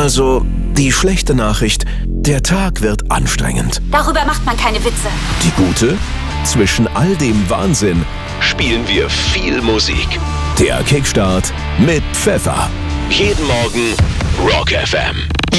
Also, die schlechte Nachricht, der Tag wird anstrengend. Darüber macht man keine Witze. Die gute? Zwischen all dem Wahnsinn spielen wir viel Musik. Der Kickstart mit Pfeffer. Jeden Morgen Rock FM.